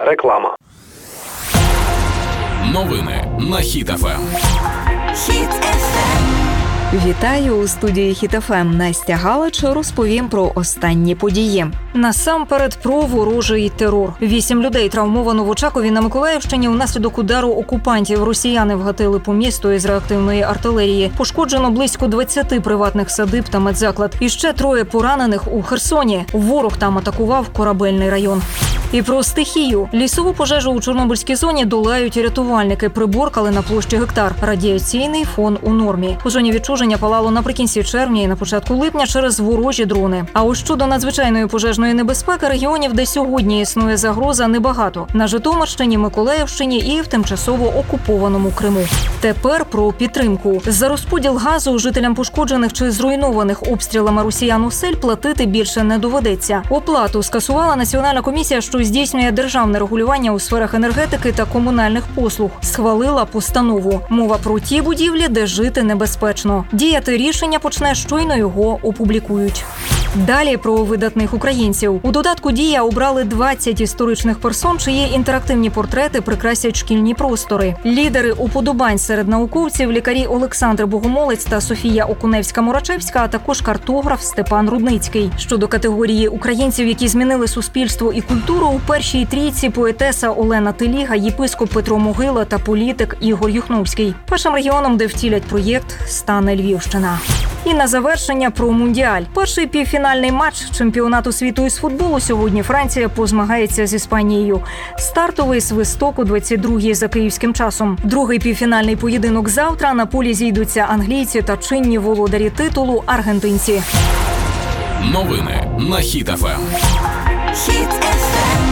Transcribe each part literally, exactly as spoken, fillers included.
Реклама. Новини на Хіт еф ем. Хіт еф ем. Вітаю у студії Хіт еф ем. Настя Галич розповім про останні події. Насамперед про ворожий терор. Вісім людей травмовано в Очакові на Миколаївщині внаслідок удару окупантів. Росіяни вгатили по місту із реактивної артилерії. Пошкоджено близько двадцяти приватних садиб та медзаклад. І ще троє поранених у Херсоні. Ворог там атакував корабельний район. І про стихію. Лісову пожежу у Чорнобильській зоні долають рятувальники. Приборкали на площі гектар. Радіаційний фон у нормі. У зоні відчуження палало наприкінці червня і на початку липня через ворожі дрони. А ось щодо надзвичайної пожежної небезпеки регіонів, де сьогодні існує загроза, небагато. На Житомирщині, Миколаївщині і в тимчасово окупованому Криму. Тепер про підтримку. За розподіл газу жителям пошкоджених чи зруйнованих обстрілами росіян осель платити більше не доведеться. Оплату скасувала Національна комісія, що здійснює державне регулювання у сферах енергетики та комунальних послуг. Схвалила постанову. Мова про ті будівлі, де жити небезпечно. Діяти рішення почне, щойно його опублікують. Далі про видатних українців. У додатку «Дія» обрали двадцять історичних персон, чиї інтерактивні портрети прикрасять шкільні простори. Лідери уподобань серед науковців – лікарі Олександр Богомолець та Софія Окуневська-Морачевська, а також картограф Степан Рудницький. Щодо категорії українців, які змінили суспільство і культуру, у першій трійці поетеса Олена Теліга, єпископ Петро Могила та політик Ігор Юхновський. Першим регіоном, де втілять проєкт, стане Львівщина. І на завершення про Мундіаль. Перший півфінальний матч чемпіонату світу із футболу сьогодні Франція позмагається з Іспанією. Стартовий свисток у двадцять другій за київським часом. Другий півфінальний поєдинок завтра. На полі зійдуться англійці та чинні володарі титулу – аргентинці. Новини на Хіт еф ем. Хіт еф ем.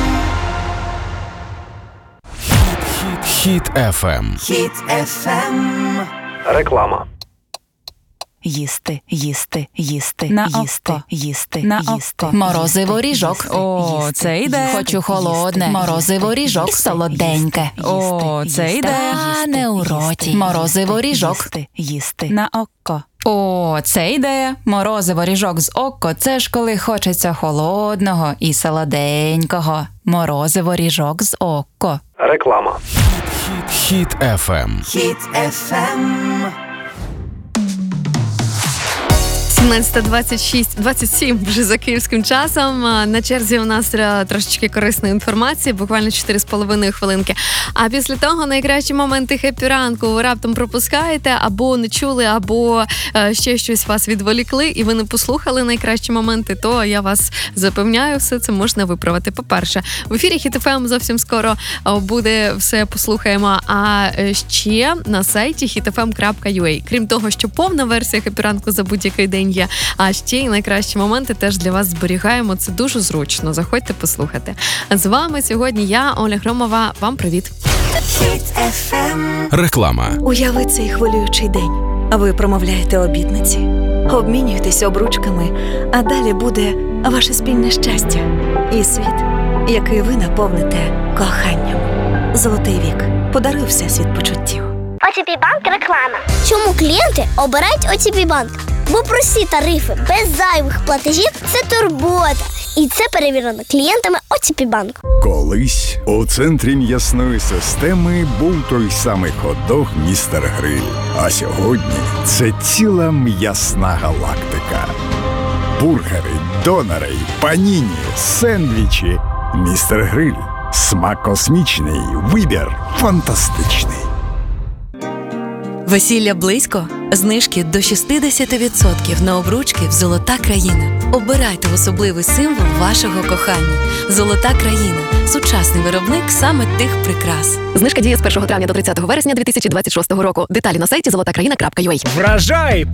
Хіт еф ем. Хіт еф ем. Реклама. Їсти, їсти, їсти, На їсти, око. їсти, На їсти. око. Морозиво ріжок. О, Їсти, це йде. їсти, Хочу холодне. Їсти. Морозиво ріжок. Солоденьке. О, Їсти, це їсти, йде. їсти, не у роті. Морозиво ріжок. Їсти, їсти. На око. О, це ідея. Морозиво ріжок з око – це ж коли хочеться холодного і солоденького. Морозиво ріжок з око. Реклама. Хіт еф ем. Хіт еф ем. сімнадцята двадцять шість, двадцять сім вже за київським часом. На черзі у нас трошечки корисної інформації, буквально чотири з половиною хвилинки. А після того найкращі моменти хеппі ранку ви раптом пропускаєте, або не чули, або ще щось вас відволікли, і ви не послухали найкращі моменти, то я вас запевняю, все це можна виправити. По-перше, в ефірі Хіт еф ем зовсім скоро буде все послухаємо, а ще на сайті хіт еф ем крапка ю а. Крім того, що повна версія хеппі ранку за будь-який день є, а ще й найкращі моменти теж для вас зберігаємо. Це дуже зручно. Заходьте послухати. З вами сьогодні я, Оля Громова. Вам привіт. Хіт еф ем. Реклама. Уяви цей хвилюючий день. Ви промовляєте обітниці, обмінюєтесь обручками, а далі буде ваше спільне щастя і світ, який ви наповните коханням. Золотий вік. Подаруй всесвіт почуттів. о те пі Банк реклама. Чому клієнти обирають о те пі Банк? Бо прості тарифи без зайвих платежів – це турбота. І це перевірено клієнтами о те пі Банк. Колись у центрі м'ясної системи був той самий хот-дог «Містер Гриль». А сьогодні це ціла м'ясна галактика. Бургери, донори, паніні, сендвічі. «Містер Гриль». Смак космічний, вибір фантастичний. Весілля близько? Знижки до шістдесят відсотків на обручки в «Золота країна». Обирайте особливий символ вашого кохання. «Золота країна» – сучасний виробник саме тих прикрас. Знижка діє з першого травня до тридцятого вересня дві тисячі двадцять шостого року. Деталі на сайті золота країна крапка ю а. Вражай!